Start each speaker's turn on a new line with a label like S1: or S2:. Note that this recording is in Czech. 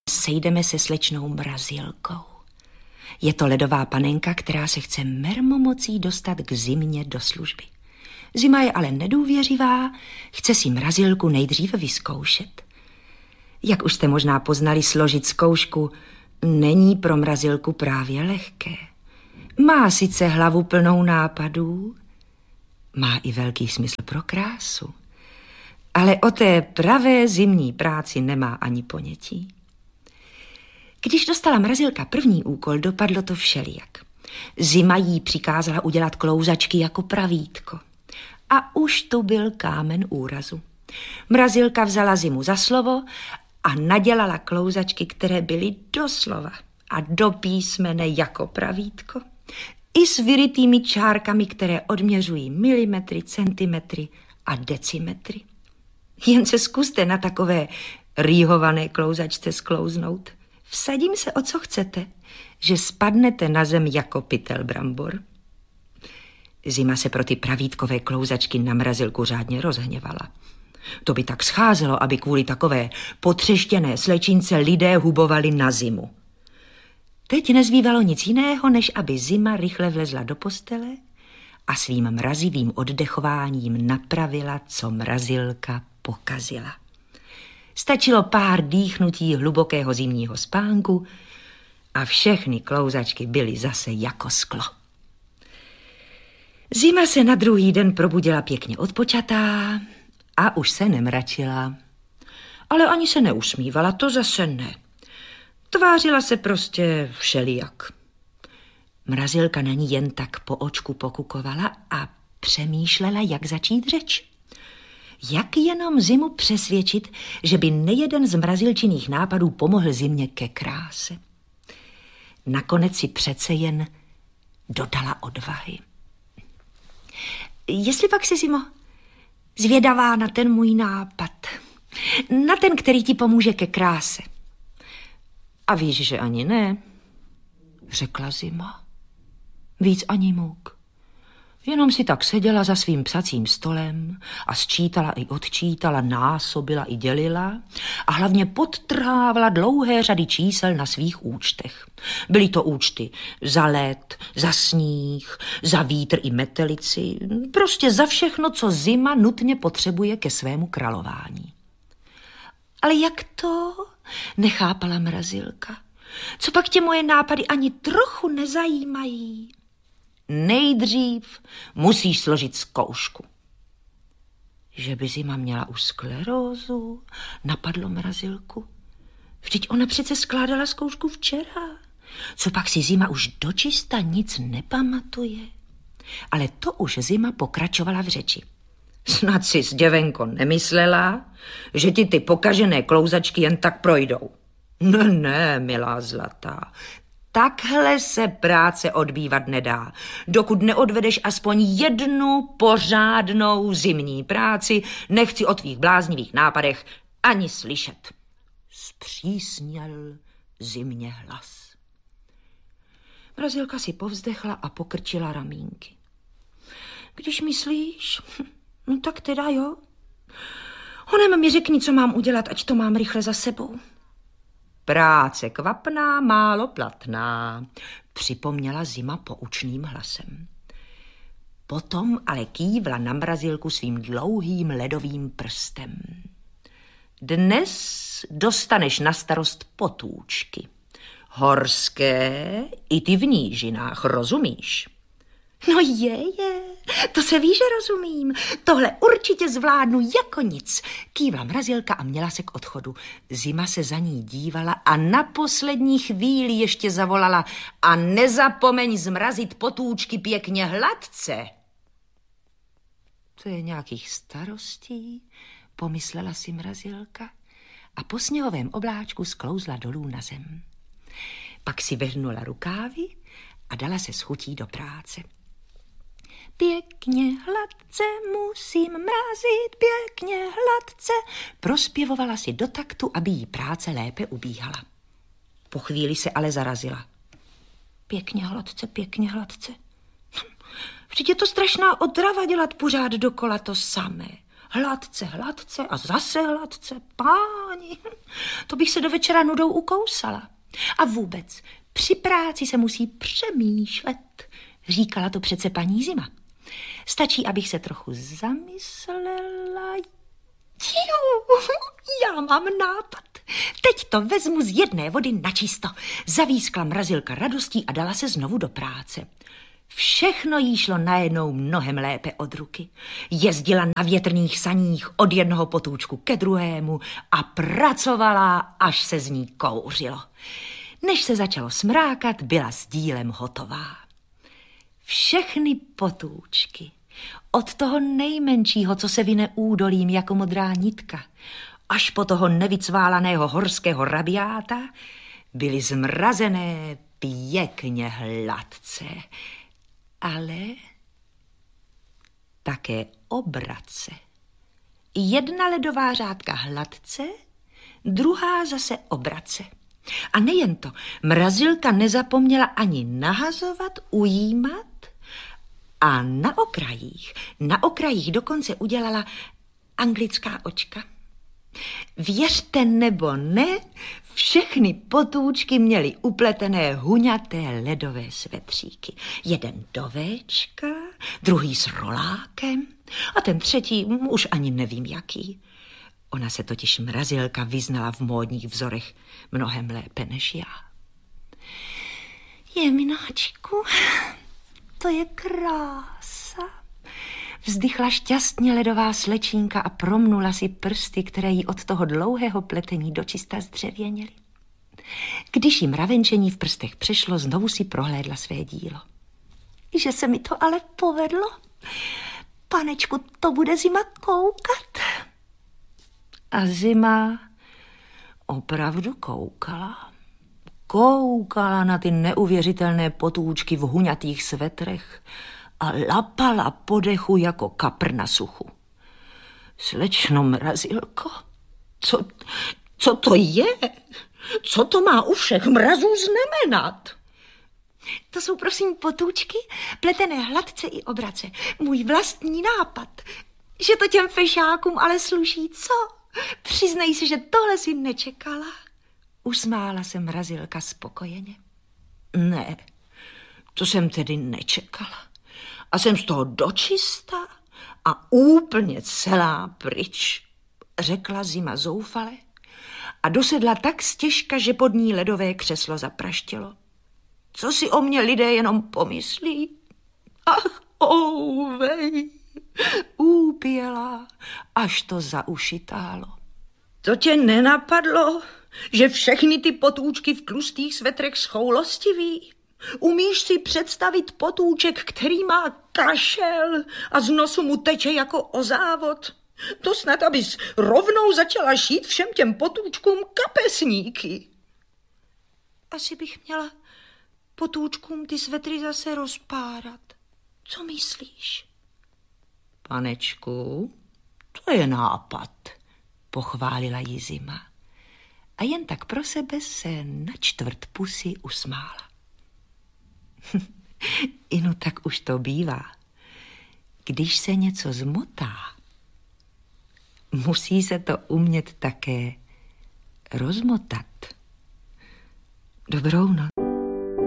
S1: sejdeme se slečnou Mrazilkou. Je to ledová panenka, která se chce mermomocí dostat k Zimě do služby. Zima je ale nedůvěřivá, chce si Mrazilku nejdříve vyzkoušet. Jak už jste možná poznali, složit zkoušku není pro Mrazilku právě lehké. Má sice hlavu plnou nápadů, má i velký smysl pro krásu, ale o té pravé zimní práci nemá ani ponětí. Když dostala Mrazilka první úkol, dopadlo to všelijak. Zima jí přikázala udělat klouzačky jako pravítko. A už tu byl kámen úrazu. Mrazilka vzala Zimu za slovo a nadělala klouzačky, které byly doslova a do písmene jako pravítko. I s vyrytými čárkami, které odměřují milimetry, centimetry a decimetry. Jen se zkuste na takové rýhované klouzačce sklouznout. Vsadím se, o co chcete, že spadnete na zem jako pytel brambor. Zima se pro ty pravítkové klouzačky na Mrazilku řádně rozhněvala. To by tak scházelo, aby kvůli takové potřeštěné slečince lidé hubovali na Zimu. Teď nezbývalo nic jiného, než aby Zima rychle vlezla do postele a svým mrazivým oddechováním napravila, co Mrazilka pokazila. Stačilo pár dýchnutí hlubokého zimního spánku a všechny klouzačky byly zase jako sklo. Zima se na druhý den probudila pěkně odpočatá a už se nemračila. Ale ani se neusmívala, to zase ne. Tvářila se prostě všelijak. Mrazilka na ní jen tak po očku pokukovala a přemýšlela, jak začít řeč. Jak jenom Zimu přesvědčit, že by nejeden z mrazilčiných nápadů pomohl Zimě ke kráse. Nakonec si přece jen dodala odvahy. Jestli pak si, Zimo, zvědavá na ten můj nápad, na ten, který ti pomůže ke kráse. A víš, že ani ne, řekla Zima. Víc ani můk. Jenom si tak seděla za svým psacím stolem a sčítala i odčítala, násobila i dělila a hlavně podtrhávala dlouhé řady čísel na svých účtech. Byly to účty za led, za sníh, za vítr i metelici, prostě za všechno, co Zima nutně potřebuje ke svému králování. Ale jak to? Nechápala Mrazilka. Co pak tě moje nápady ani trochu nezajímají? Nejdřív musíš složit zkoušku. Že by Zima měla už sklerózu, napadlo Mrazilku. Vždyť ona přece skládala zkoušku včera. Co pak si Zima už dočista nic nepamatuje? Ale to už Zima pokračovala v řeči. Snad si, děvenko, nemyslela, že ti ty pokažené klouzačky jen tak projdou. Ne, milá zlatá. Takhle se práce odbývat nedá. Dokud neodvedeš aspoň jednu pořádnou zimní práci, nechci o tvých bláznivých nápadech ani slyšet. Zpřísněl Zimě hlas. Mrazilka si povzdechla a pokrčila ramínky. Když myslíš, no tak teda jo. Honem mi řekni, co mám udělat, ať to mám rychle za sebou. Práce kvapná, málo platná, připomněla Zima poučným hlasem. Potom ale kývla na Mrazilku svým dlouhým ledovým prstem. Dnes dostaneš na starost potůčky. Horské i ty v nížinách, rozumíš? No je, to se ví, že rozumím. Tohle určitě zvládnu jako nic. Kývla Mrazilka a měla se k odchodu. Zima se za ní dívala a na poslední chvíli ještě zavolala: a nezapomeň zmrazit potůčky pěkně hladce. To je nějakých starostí, pomyslela si Mrazilka a po sněhovém obláčku sklouzla dolů na zem. Pak si vehnula rukávy a dala se s chutí do práce. Pěkně hladce musím mrazit, pěkně hladce, prospěvovala si do taktu, aby jí práce lépe ubíhala. Po chvíli se ale zarazila. Pěkně hladce, pěkně hladce. Vždyť je to strašná otrava dělat pořád dokola to samé. Hladce, hladce a zase hladce, Páne páni, to bych se do večera nudou ukousala. A vůbec, při práci se musí přemýšlet, říkala to přece paní Zima. Stačí, abych se trochu zamyslela. Já mám nápad. Teď to vezmu z jedné vody načisto. Zavískla Mrazilka radostí a dala se znovu do práce. Všechno jí šlo najednou mnohem lépe od ruky. Jezdila na větrných saních od jednoho potůčku ke druhému a pracovala, až se z ní kouřilo. Než se začalo smrákat, byla s dílem hotová. Všechny potůčky, od toho nejmenšího, co se vine údolím jako modrá nitka, až po toho nevycválaného horského rabiáta, byly zmrazené pěkně hladce, ale také obrace. Jedna ledová řádka hladce, druhá zase obrace. A nejen to, Mrazilka nezapomněla ani nahazovat, ujímat a na okrajích dokonce udělala anglická očka. Věřte nebo ne, všechny potůčky měly upletené huňaté ledové svetříky. Jeden do véčka, druhý s rolákem a ten třetí už ani nevím jaký. Ona se totiž Mrazilka vyznala v módních vzorech mnohem lépe než já. Jemináčku, to je krása. Vzdychla šťastně ledová slečínka a promnula si prsty, které jí od toho dlouhého pletení dočista zdřevěněly. Když jí mravenčení v prstech přešlo, znovu si prohlédla své dílo. Že se mi to ale povedlo. Panečku, to bude Zima koukat. A Zima opravdu koukala. Koukala na ty neuvěřitelné potůčky v huňatých svetrech a lapala po dechu jako kapr na suchu. Slečno Mrazilko, co to je? Co to má u všech mrazů znamenat? To jsou prosím potůčky, pletené hladce i obrace. Můj vlastní nápad. Že to těm fešákům ale sluší, co? Přiznej si, že tohle si nečekala. Usmála se Mrazilka spokojeně. Ne, to jsem tedy nečekala. A jsem z toho dočista a úplně celá pryč, řekla Zima zoufale a dosedla tak stěžka, že pod ní ledové křeslo zapraštělo. Co si o mě lidé jenom pomyslí? Ach, ouvej, úpěla, až to za uši tálo. To tě nenapadlo, že všechny ty potůčky v tlustých svetrech schoulostiví? Umíš si představit potůček, který má kašel a z nosu mu teče jako o závod? To snad, abys rovnou začala šít všem těm potůčkům kapesníky. Asi bych měla potůčkům ty svetry zase rozpárat. Co myslíš? Panečku, to je nápad, pochválila jí Zima. A jen tak pro sebe se na čtvrt pusy usmála. Inu, tak už to bývá. Když se něco zmotá, musí se to umět také rozmotat. Dobrou noc.